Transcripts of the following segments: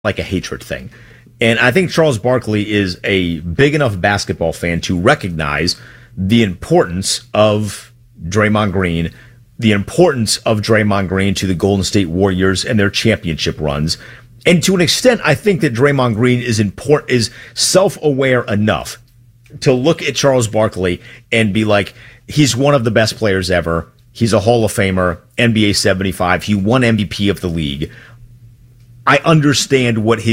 like a hatred thing. And I think Charles Barkley is a big enough basketball fan to recognize the importance of Draymond Green, the importance of Draymond Green to the Golden State Warriors and their championship runs. And to an extent, I think that Draymond Green is self-aware enough to look at Charles Barkley and be like, he's one of the best players ever. He's a Hall of Famer, NBA 75. He won MVP of the league. I understand what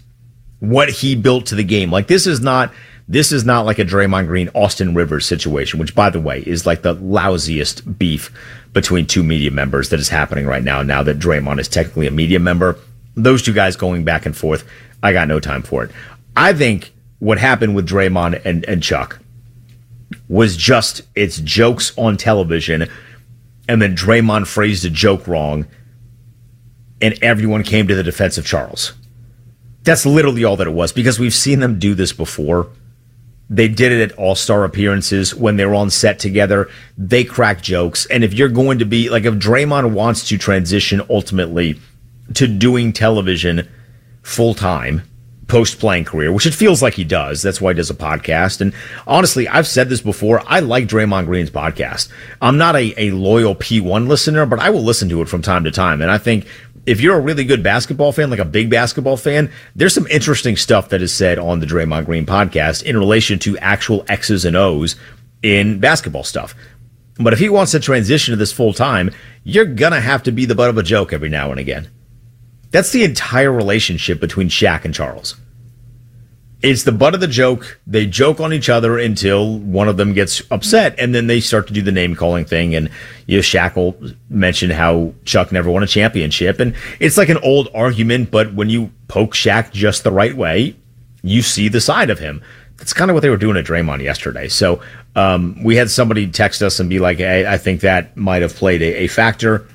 he built to the game. Like, this is not like a Draymond Green, Austin Rivers situation, which, by the way, is like the lousiest beef between two media members that is happening right now that Draymond is technically a media member. Those two guys going back and forth, I got no time for it. I think what happened with Draymond and Chuck was just, it's jokes on television, and then Draymond phrased a joke wrong, and everyone came to the defense of Charles. That's literally all that it was, because we've seen them do this before. They did it at All-Star appearances when they were on set together. They crack jokes. And if you're going to be, like, if Draymond wants to transition ultimately to doing television full-time, post-playing career, which it feels like he does. That's why he does a podcast. And honestly, I've said this before, I like Draymond Green's podcast. I'm not a loyal P1 listener, but I will listen to it from time to time. And I think if you're a really good basketball fan, like a big basketball fan, there's some interesting stuff that is said on the Draymond Green podcast in relation to actual X's and O's in basketball stuff. But if he wants to transition to this full time, you're going to have to be the butt of a joke every now and again. That's the entire relationship between Shaq and Charles. It's the butt of the joke. They joke on each other until one of them gets upset, and then they start to do the name-calling thing, and Shaq will mention how Chuck never won a championship, and it's like an old argument, but when you poke Shaq just the right way, you see the side of him. That's kind of what they were doing at Draymond yesterday. So we had somebody text us and be like, hey, I think that might have played a factor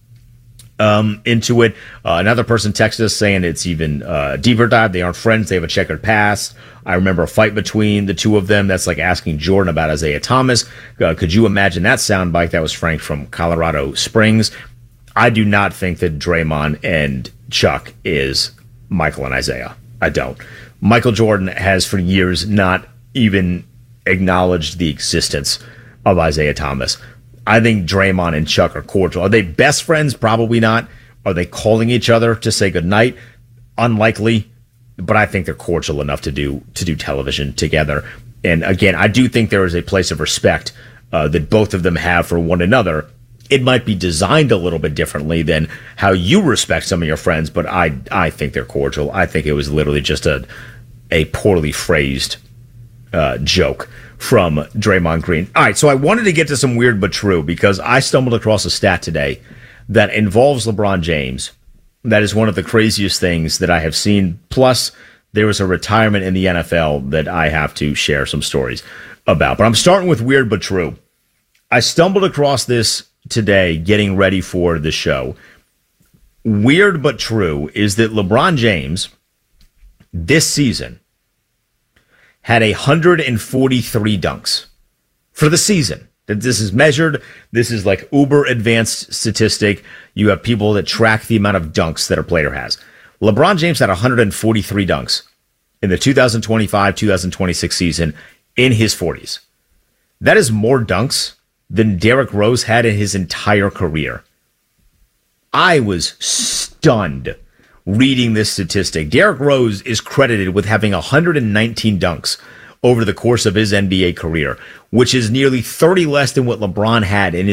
into it. Another person texted us saying it's even deeper dive. They aren't friends. They have a checkered past. I remember a fight between the two of them. That's like asking Jordan about Isaiah Thomas. Could you imagine that soundbite? That was Frank from Colorado Springs. I do not think that Draymond and Chuck is Michael and Isaiah. I don't. Michael Jordan has for years not even acknowledged the existence of Isaiah Thomas. I think Draymond and Chuck are cordial. Are they best friends? Probably not. Are they calling each other to say goodnight? Unlikely. But I think they're cordial enough to do television together. And again, I do think there is a place of respect that both of them have for one another. It might be designed a little bit differently than how you respect some of your friends, but I think they're cordial. I think it was literally just a poorly phrased joke from Draymond Green. All right, so I wanted to get to some weird but true because I stumbled across a stat today that involves LeBron James. That is one of the craziest things that I have seen. Plus, there was a retirement in the NFL that I have to share some stories about. But I'm starting with weird but true. I stumbled across this today getting ready for the show. Weird but true is that LeBron James this season had 143 dunks for the season. This is measured. This is like uber advanced statistic. You have people that track the amount of dunks that a player has. LeBron James had 143 dunks in the 2025-2026 season in his 40s. That is more dunks than Derrick Rose had in his entire career. I was stunned reading this statistic. Derrick Rose is credited with having 119 dunks over the course of his NBA career, which is nearly 30 less than what LeBron had in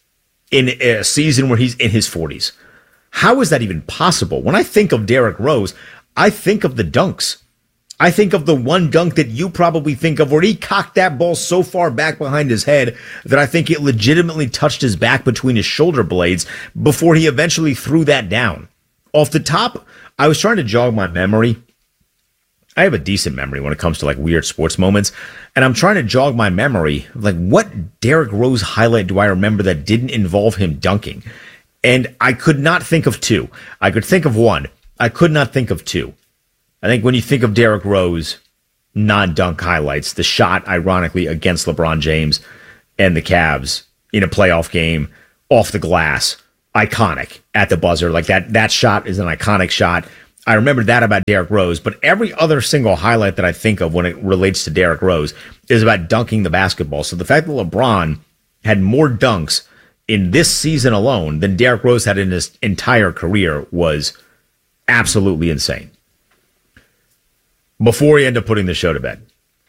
a season where he's in his 40s. How is that even possible? When I think of Derrick Rose, I think of the dunks. I think of the one dunk that you probably think of where he cocked that ball so far back behind his head that I think it legitimately touched his back between his shoulder blades before he eventually threw that down. Off the top, I was trying to jog my memory. I have a decent memory when it comes to like weird sports moments, and I'm trying to jog my memory. Like, what Derrick Rose highlight do I remember that didn't involve him dunking? And I could not think of two. I could think of one. I could not think of two. I think when you think of Derrick Rose non-dunk highlights, the shot, ironically, against LeBron James and the Cavs in a playoff game off the glass, iconic at the buzzer. Like that shot is an iconic shot. I remember that about Derrick Rose, but every other single highlight that I think of when it relates to Derrick Rose is about dunking the basketball. So the fact that LeBron had more dunks in this season alone than Derrick Rose had in his entire career was absolutely insane. Before we end up putting the show to bed,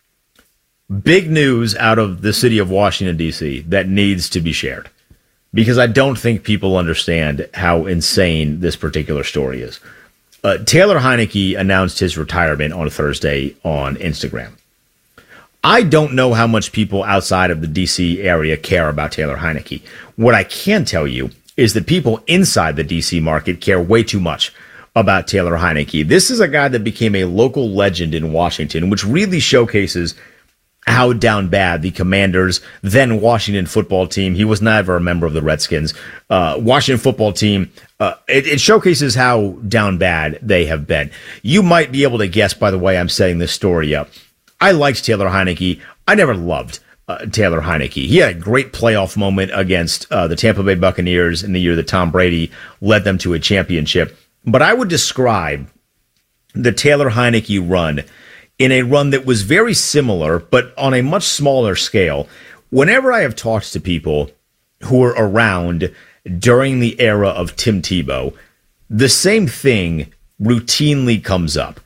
big news out of the city of Washington, D.C. that needs to be shared, because I don't think people understand how insane this particular story is. Taylor Heinicke announced his retirement on Thursday on Instagram. I don't know how much people outside of the D.C. area care about Taylor Heinicke. What I can tell you is that people inside the D.C. market care way too much about Taylor Heinicke. This is a guy that became a local legend in Washington, which really showcases how down bad the Commanders, then Washington football team. He was never a member of the Redskins. Washington football team. It showcases how down bad they have been. You might be able to guess by the way I'm setting this story up. I liked Taylor Heinicke. I never loved Taylor Heinicke. He had a great playoff moment against the Tampa Bay Buccaneers in the year that Tom Brady led them to a championship. But I would describe the Taylor Heinicke run in a run that was very similar, but on a much smaller scale. Whenever I have talked to people who were around during the era of Tim Tebow, the same thing routinely comes up.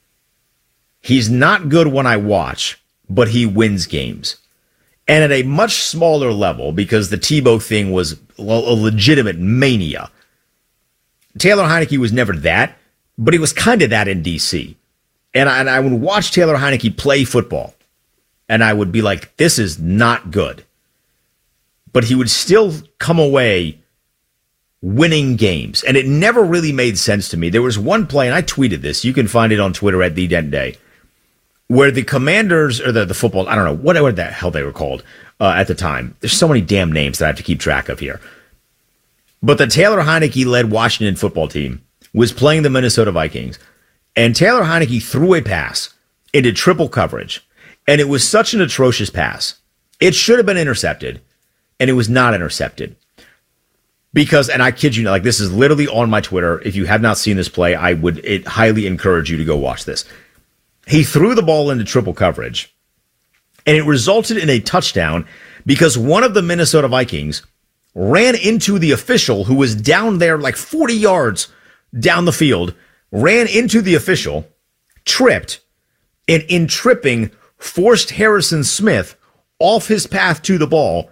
He's not good when I watch, but he wins games. And at a much smaller level, because the Tebow thing was a legitimate mania, Taylor Heinicke was never that, but he was kind of that in D.C., and I would watch Taylor Heinicke play football, and I would be like, this is not good. But he would still come away winning games, and it never really made sense to me. There was one play, and I tweeted this. You can find it on Twitter at @TheDentDay, where the Commanders, or the football, I don't know, whatever the hell they were called at the time. There's so many damn names that I have to keep track of here. But the Taylor Heinicke-led Washington football team was playing the Minnesota Vikings, and Taylor Heinicke threw a pass into triple coverage, and it was such an atrocious pass. It should have been intercepted, and it was not intercepted. Because, and I kid you not, like, this is literally on my Twitter. If you have not seen this play, I would highly encourage you to go watch this. He threw the ball into triple coverage, and it resulted in a touchdown because one of the Minnesota Vikings ran into the official who was down there like 40 yards down the field, ran into the official, tripped, and in tripping, forced Harrison Smith off his path to the ball,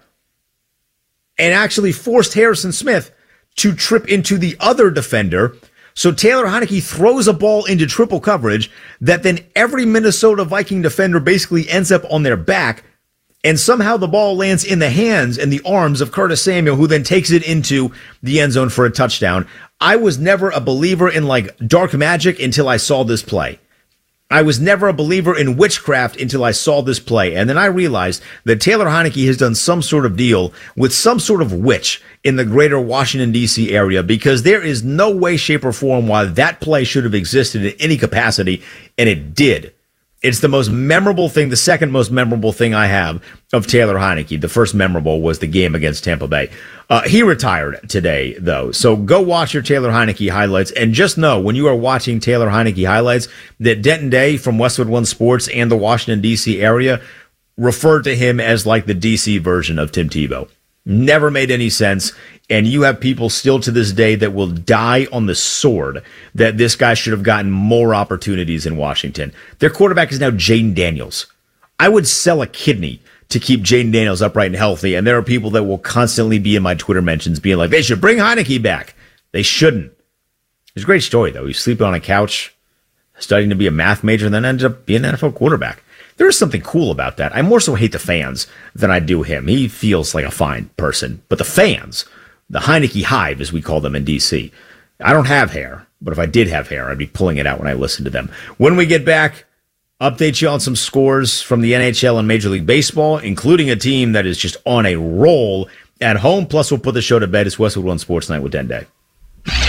and actually forced Harrison Smith to trip into the other defender. So Taylor Heinicke throws a ball into triple coverage that then every Minnesota Viking defender basically ends up on their back, and somehow the ball lands in the hands and the arms of Curtis Samuel, who then takes it into the end zone for a touchdown. I was never a believer in like dark magic until I saw this play. I was never a believer in witchcraft until I saw this play. And then I realized that Taylor Heinicke has done some sort of deal with some sort of witch in the greater Washington, D.C. area, because there is no way, shape, or form why that play should have existed in any capacity, and it did. It's the most memorable thing, the second most memorable thing I have of Taylor Heinicke. The first memorable was the game against Tampa Bay. He retired today, though. So go watch your Taylor Heinicke highlights, and just know when you are watching Taylor Heinicke highlights that Denton Day from Westwood One Sports and the Washington, D.C. area referred to him as like the D.C. version of Tim Tebow. Never made any sense. And you have people still to this day that will die on the sword that this guy should have gotten more opportunities in Washington. Their quarterback is now Jaden Daniels. I would sell a kidney to keep Jaden Daniels upright and healthy. And there are people that will constantly be in my Twitter mentions being like, they should bring Heinicke back. They shouldn't. It's a great story, though. He's sleeping on a couch, studying to be a math major, and then ended up being an NFL quarterback. There is something cool about that. I more so hate the fans than I do him. He feels like a fine person. But the fans, the Heinicke Hive, as we call them in D.C., I don't have hair, but if I did have hair, I'd be pulling it out when I listen to them. When we get back, update you on some scores from the NHL and Major League Baseball, including a team that is just on a roll at home. Plus, we'll put the show to bed. It's Westwood One Sports Night with Den Day.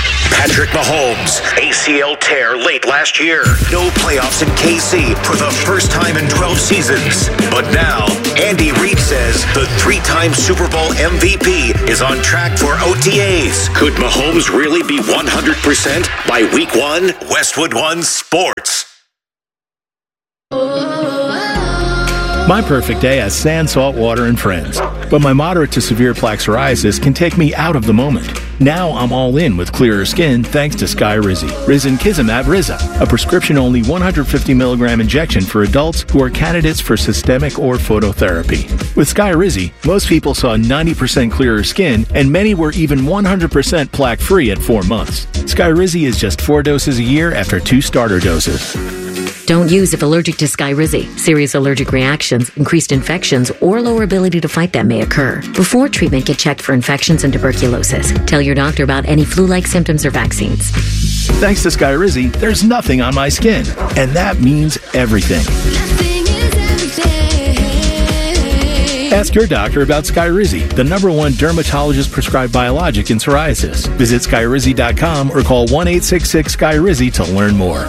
Patrick Mahomes, ACL tear late last year. No playoffs in KC for the first time in 12 seasons. But now, Andy Reid says the three-time Super Bowl MVP is on track for OTAs. Could Mahomes really be 100% by week 1? Westwood One Sports. My perfect day has sand, salt water, and friends. But my moderate to severe plaque psoriasis can take me out of the moment. Now I'm all in with clearer skin thanks to Skyrizi. Risankizumab Riza, a prescription-only 150 milligram injection for adults who are candidates for systemic or phototherapy. With Skyrizi, most people saw 90% clearer skin, and many were even 100% plaque-free at 4 months. Skyrizi is just 4 doses a year after 2 starter doses. Don't use if allergic to Skyrizi. Serious allergic reactions, increased infections, or lower ability to fight them may occur. Before treatment, get checked for infections and tuberculosis. Tell your doctor about any flu-like symptoms or vaccines. Thanks to Skyrizi, there's nothing on my skin. And that means everything. Ask your doctor about Skyrizi, the #1 dermatologist-prescribed biologic in psoriasis. Visit Skyrizi.com or call 1-866-SKYRIZI to learn more.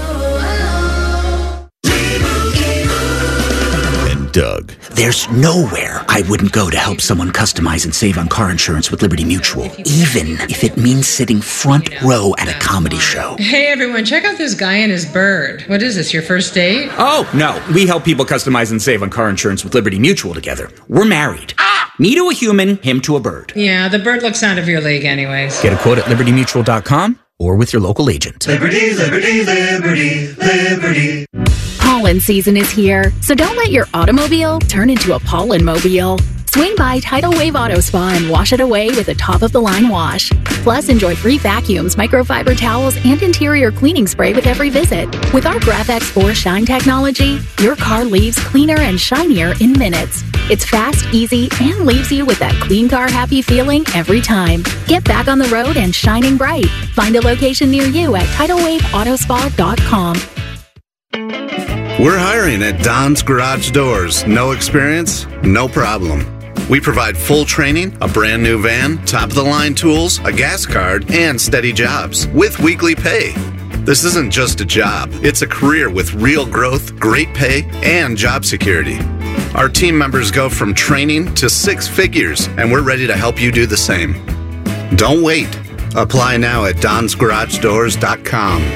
Doug. There's nowhere I wouldn't go to help someone customize and save on car insurance with Liberty Mutual, even if it means sitting front row at a comedy show. Hey everyone, check out this guy and his bird. What is this, your first date? Oh, no. We help people customize and save on car insurance with Liberty Mutual together. We're married. Me to a human, him to a bird. Yeah, the bird looks out of your league anyways. Get a quote at libertymutual.com or with your local agent. Liberty, liberty, liberty, liberty. Pollen season is here, so don't let your automobile turn into a pollen-mobile. Swing by Tidal Wave Auto Spa and wash it away with a top-of-the-line wash. Plus, enjoy free vacuums, microfiber towels, and interior cleaning spray with every visit. With our GraphX 4 Shine technology, your car leaves cleaner and shinier in minutes. It's fast, easy, and leaves you with that clean car happy feeling every time. Get back on the road and shining bright. Find a location near you at TidalWaveAutospa.com. We're hiring at Don's Garage Doors. No experience? No problem. We provide full training, a brand new van, top-of-the-line tools, a gas card, and steady jobs with weekly pay. This isn't just a job. It's a career with real growth, great pay, and job security. Our team members go from training to 6 figures, and we're ready to help you do the same. Don't wait. Apply now at donsgaragedoors.com.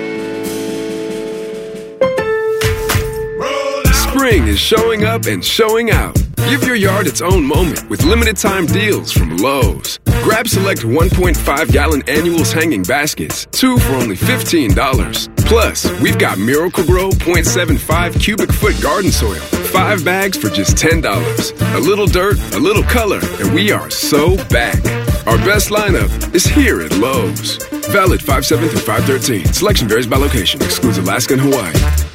Spring is showing up and showing out. Give your yard its own moment with limited time deals from Lowe's. Grab select 1.5-gallon annuals hanging baskets, 2 for only $15. Plus, we've got Miracle-Gro 0.75 cubic foot garden soil, 5 bags for just $10. A little dirt, a little color, and we are so back. Our best lineup is here at Lowe's. Valid 5/7 through 5/13. Selection varies by location. Excludes Alaska and Hawaii.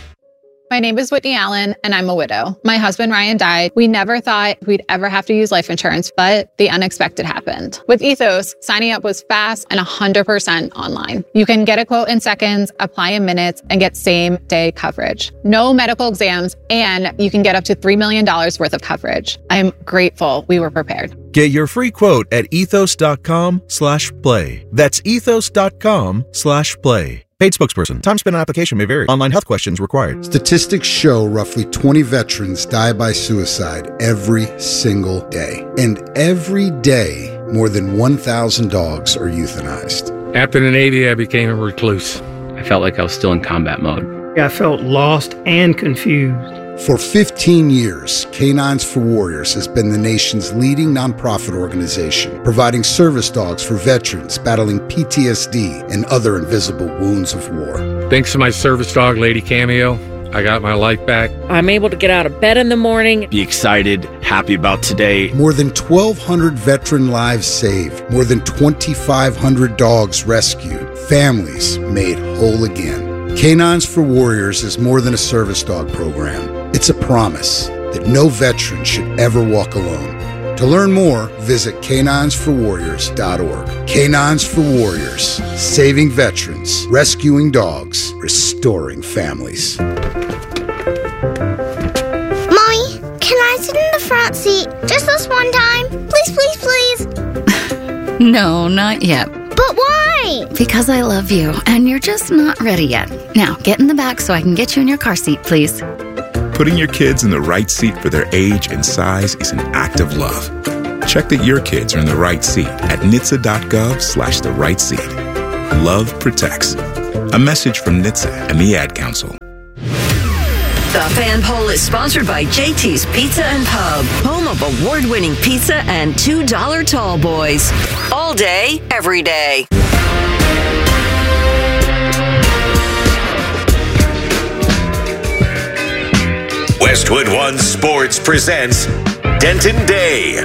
My name is Whitney Allen, and I'm a widow. My husband, Ryan, died. We never thought we'd ever have to use life insurance, but the unexpected happened. With Ethos, signing up was fast and 100% online. You can get a quote in seconds, apply in minutes, and get same-day coverage. No medical exams, and you can get up to $3 million worth of coverage. I'm grateful we were prepared. Get your free quote at ethos.com/play. That's ethos.com/play. Paid spokesperson. Time spent on application may vary. Online health questions required. Statistics show roughly 20 veterans die by suicide every single day. And every day, more than 1,000 dogs are euthanized. After the Navy, I became a recluse. I felt like I was still in combat mode. I felt lost and confused. For 15 years, Canines for Warriors has been the nation's leading nonprofit organization, providing service dogs for veterans battling PTSD and other invisible wounds of war. Thanks to my service dog, Lady Cameo, I got my life back. I'm able to get out of bed in the morning. Be excited, happy about today. More than 1,200 veteran lives saved. More than 2,500 dogs rescued. Families made whole again. Canines for Warriors is more than a service dog program. It's a promise that no veteran should ever walk alone. To learn more, visit caninesforwarriors.org. Canines for Warriors, saving veterans, rescuing dogs, restoring families. Mommy, can I sit in the front seat just this one time? Please, please, please. No, not yet. But why? Because I love you, and you're just not ready yet. Now, get in the back so I can get you in your car seat, please. Putting your kids in the right seat for their age and size is an act of love. Check that your kids are in the right seat at NHTSA.gov/the right seat. Love protects. A message from NHTSA and the Ad Council. The Fan Poll is sponsored by JT's Pizza and Pub, home of award-winning pizza and $2 tall boys. All day, every day. Westwood One Sports presents Denton Day.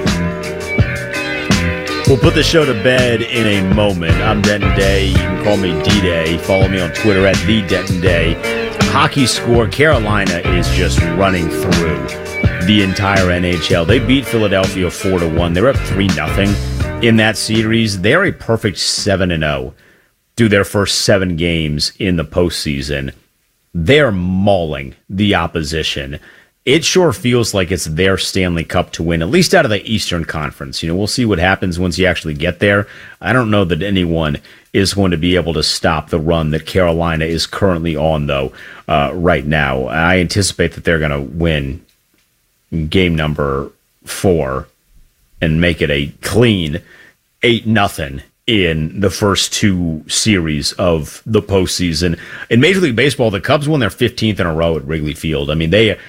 We'll put the show to bed in a moment. I'm Denton Day. You can call me D-Day. Follow me on Twitter at TheDentonDay. Hockey score, Carolina is just running through the entire NHL. They beat Philadelphia 4-1. They're up 3-0 in that series. They're a perfect 7-0 through their first 7 games in the postseason. They're mauling the opposition. It sure feels like it's their Stanley Cup to win, at least out of the Eastern Conference. You know, we'll see what happens once you actually get there. I don't know that anyone is going to be able to stop the run that Carolina is currently on, though, right now. I anticipate that they're going to win game number 4 and make it a clean 8-0 in the first 2 series of the postseason. In Major League Baseball, the Cubs won their 15th in a row at Wrigley Field. I mean,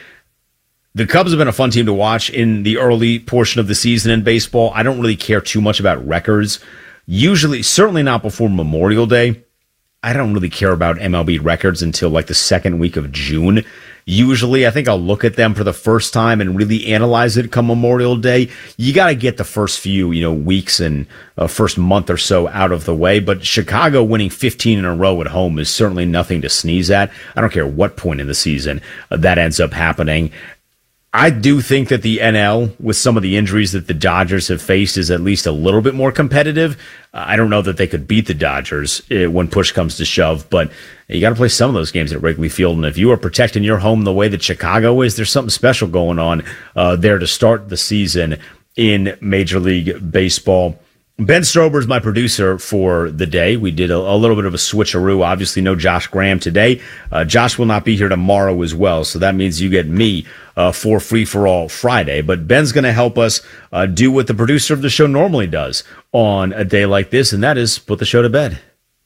the Cubs have been a fun team to watch in the early portion of the season in baseball. I don't really care too much about records. Usually, certainly not before Memorial Day. I don't really care about MLB records until like the second week of June. Usually, I think I'll look at them for the first time and really analyze it come Memorial Day. You got to get the first few, weeks and first month or so out of the way. But Chicago winning 15 in a row at home is certainly nothing to sneeze at. I don't care what point in the season that ends up happening. I do think that the NL, with some of the injuries that the Dodgers have faced, is at least a little bit more competitive. I don't know that they could beat the Dodgers when push comes to shove, but you got to play some of those games at Wrigley Field. And if you are protecting your home the way that Chicago is, there's something special going on there to start the season in Major League Baseball. Ben Strober is my producer for the day. We did a little bit of a switcheroo. Obviously, no Josh Graham today. Josh will not be here tomorrow as well, so that means you get me for Free for All Friday. But Ben's going to help us do what the producer of the show normally does on a day like this, and that is put the show to bed.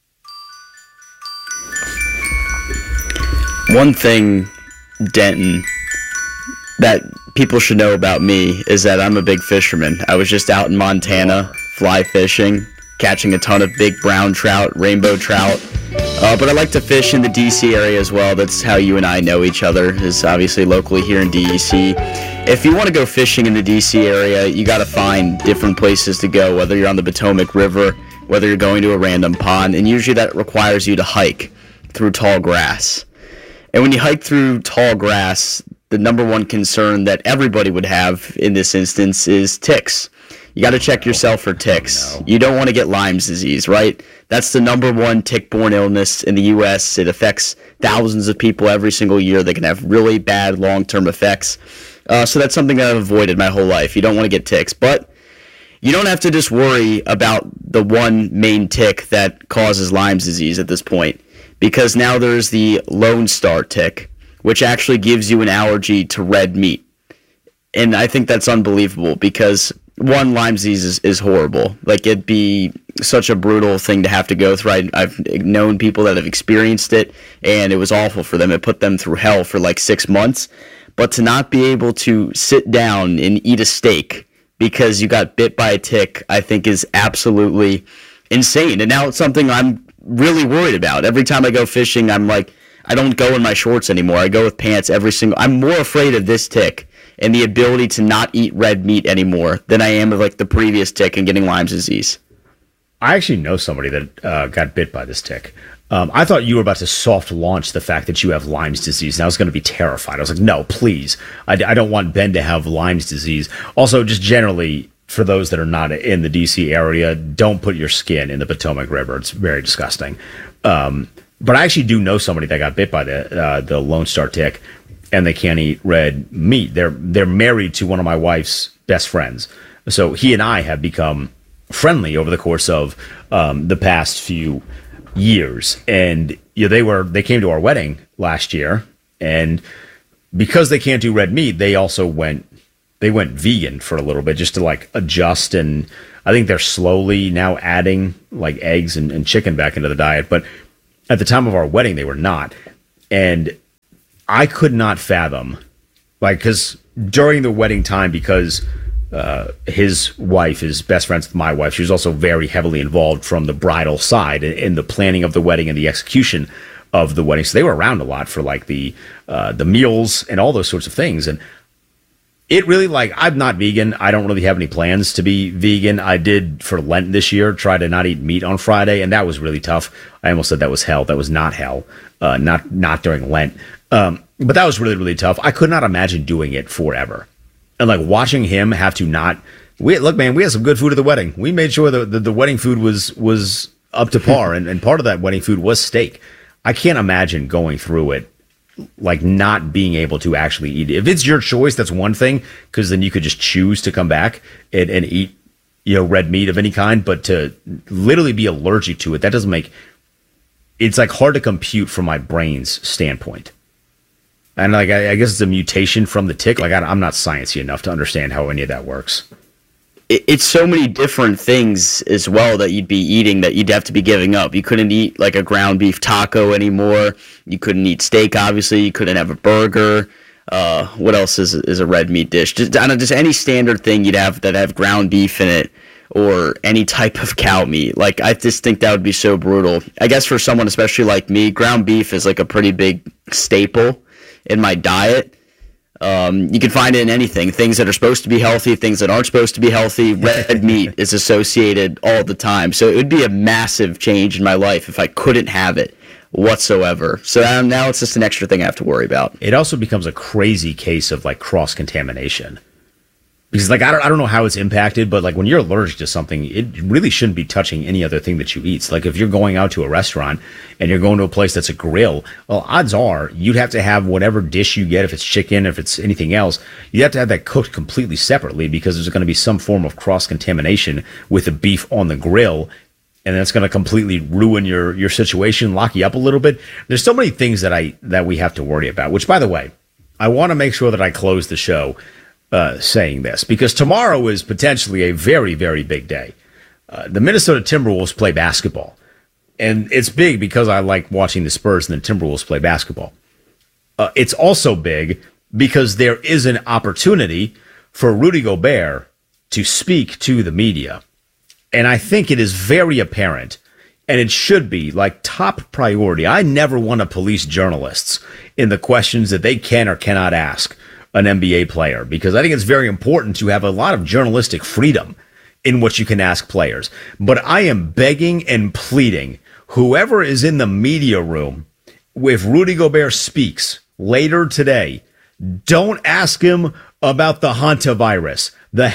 One thing, Denton, that people should know about me is that I'm a big fisherman. I was just out in Montana fly fishing, catching a ton of big brown trout, rainbow trout. But I like to fish in the D.C. area as well. That's how you and I know each other, is obviously locally here in D.C. If you want to go fishing in the D.C. area, you got to find different places to go, whether you're on the Potomac River, whether you're going to a random pond, and usually that requires you to hike through tall grass. And when you hike through tall grass, the number one concern that everybody would have in this instance is ticks. You got to check yourself for ticks. You don't want to get Lyme's disease, right? That's the number one tick-borne illness in the U.S. It affects thousands of people every single year. They can have really bad long-term effects. So that's something that I've avoided my whole life. You don't want to get ticks. But you don't have to just worry about the one main tick that causes Lyme's disease at this point, because now there's the Lone Star tick, which actually gives you an allergy to red meat. And I think that's unbelievable because, one, Lyme's disease is horrible. Like, it'd be such a brutal thing to have to go through. I've known people that have experienced it, and it was awful for them. It put them through hell for like 6 months. But to not be able to sit down and eat a steak because you got bit by a tick, I think is absolutely insane. And now it's something I'm really worried about. Every time I go fishing, I'm like, I don't go in my shorts anymore. I go with pants I'm more afraid of this tick and the ability to not eat red meat anymore than I am of like the previous tick and getting Lyme's disease. I actually know somebody that got bit by this tick. I thought you were about to soft launch the fact that you have Lyme's disease, and I was going to be terrified. I was like, no, please. I don't want Ben to have Lyme's disease. Also, just generally, for those that are not in the D.C. area, don't put your skin in the Potomac River. It's very disgusting. But I actually do know somebody that got bit by the Lone Star tick, and they can't eat red meat. They're married to one of my wife's best friends. So he and I have become friendly over the course of the past few years. And they came to our wedding last year, and because they can't do red meat, they also went vegan for a little bit just to like adjust. And I think they're slowly now adding like eggs and chicken back into the diet. But at the time of our wedding, they were not. And I could not fathom, like, because during the wedding time, because his wife is best friends with my wife, she was also very heavily involved from the bridal side in the planning of the wedding and the execution of the wedding. So they were around a lot for like the meals and all those sorts of things. And it really, like, I'm not vegan. I don't really have any plans to be vegan. I did for Lent this year try to not eat meat on Friday, and that was really tough. I almost said that was hell. That was not hell. Not during Lent. But that was really, really tough. I could not imagine doing it forever. And like watching him have to not. Look, man, we had some good food at the wedding. We made sure the wedding food was up to par, and part of that wedding food was steak. I can't imagine going through it, like not being able to actually eat it. If it's your choice, that's one thing, because then you could just choose to come back and eat, red meat of any kind. But to literally be allergic to it, that doesn't make. It's like hard to compute from my brain's standpoint. And like I guess it's a mutation from the tick. Like I'm not sciencey enough to understand how any of that works. It's so many different things as well that you'd be eating that you'd have to be giving up. You couldn't eat like a ground beef taco anymore. You couldn't eat steak, obviously. You couldn't have a burger. What else is a red meat dish? Just any standard thing you'd have that have ground beef in it, or any type of cow meat. Like, I just think that would be so brutal. I guess for someone especially like me, ground beef is like a pretty big staple in my diet. You can find it in anything. Things that are supposed to be healthy, things that aren't supposed to be healthy. Red meat is associated all the time. So it would be a massive change in my life if I couldn't have it whatsoever. So now it's just an extra thing I have to worry about. It also becomes a crazy case of like cross-contamination. Because like I don't know how it's impacted, but like when you're allergic to something, it really shouldn't be touching any other thing that you eat. So like if you're going out to a restaurant and you're going to a place that's a grill, well, odds are you'd have to have whatever dish you get, if it's chicken, if it's anything else, you have to have that cooked completely separately, because there's going to be some form of cross-contamination with the beef on the grill, and that's going to completely ruin your situation, lock you up a little bit. There's so many things that we have to worry about, which, by the way, I want to make sure that I close the show saying this, because tomorrow is potentially a very, very big day. The Minnesota Timberwolves play basketball, and it's big because I like watching the Spurs and the Timberwolves play basketball. It's also big because there is an opportunity for Rudy Gobert to speak to the media, and I think it is very apparent, and it should be like top priority. I never want to police journalists in the questions that they can or cannot ask an NBA player, because I think it's very important to have a lot of journalistic freedom in what you can ask players. But I am begging and pleading, whoever is in the media room, if Rudy Gobert speaks later today, don't ask him about the hantavirus,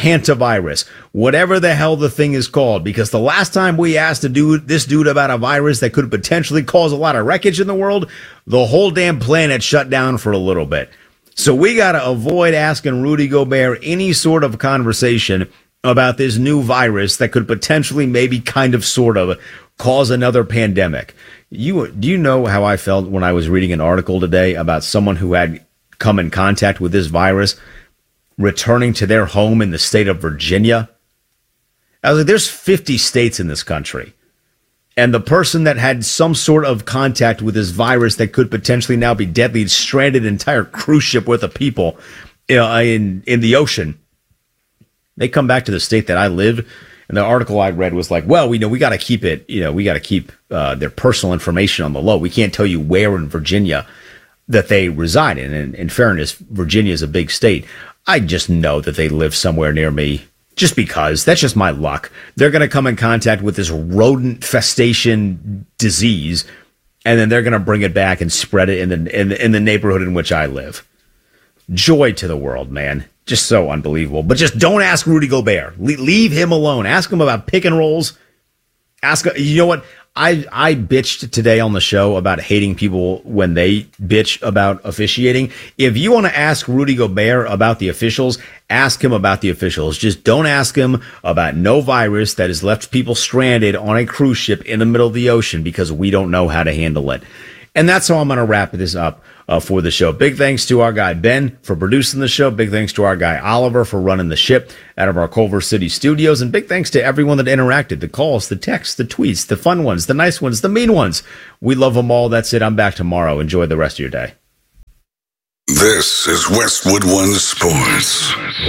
whatever the hell the thing is called, because the last time we asked this dude about a virus that could potentially cause a lot of wreckage in the world, the whole damn planet shut down for a little bit. So we got to avoid asking Rudy Gobert any sort of conversation about this new virus that could potentially, maybe, kind of, sort of, cause another pandemic. Do you know how I felt when I was reading an article today about someone who had come in contact with this virus returning to their home in the state of Virginia? I was like, there's 50 states in this country. And the person that had some sort of contact with this virus that could potentially now be deadly stranded an entire cruise ship worth of people in the ocean. They come back to the state that I lived, and the article I read was like, well, we got to keep it, we got to keep their personal information on the low. We can't tell you where in Virginia that they reside in. And in fairness, Virginia is a big state. I just know that they live somewhere near me. Just because. That's just my luck. They're going to come in contact with this rodent festation disease, and then they're going to bring it back and spread it in the neighborhood in which I live. Joy to the world, man. Just so unbelievable. But just don't ask Rudy Gobert. Leave him alone. Ask him about pick and rolls. You know what? I bitched today on the show about hating people when they bitch about officiating. If you want to ask Rudy Gobert about the officials, ask him about the officials. Just don't ask him about no virus that has left people stranded on a cruise ship in the middle of the ocean, because we don't know how to handle it. And that's how I'm going to wrap this up for the show. Big thanks to our guy Ben for producing the show. Big thanks to our guy Oliver for running the ship out of our Culver City studios. And big thanks to everyone that interacted, the calls, the texts, the tweets, the fun ones, the nice ones, the mean ones. We love them all. That's it. I'm back tomorrow. Enjoy the rest of your day. This is Westwood One Sports.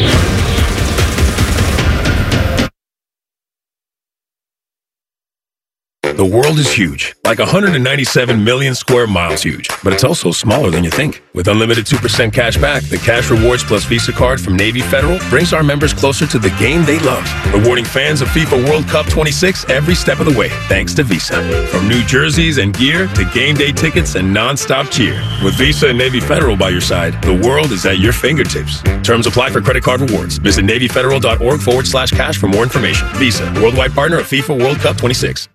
The world is huge, like 197 million square miles huge, but it's also smaller than you think. With unlimited 2% cash back, the Cash Rewards Plus Visa card from Navy Federal brings our members closer to the game they love, rewarding fans of FIFA World Cup 26 every step of the way, thanks to Visa. From new jerseys and gear to game day tickets and non-stop cheer. With Visa and Navy Federal by your side, the world is at your fingertips. Terms apply for credit card rewards. Visit NavyFederal.org/cash for more information. Visa, worldwide partner of FIFA World Cup 26.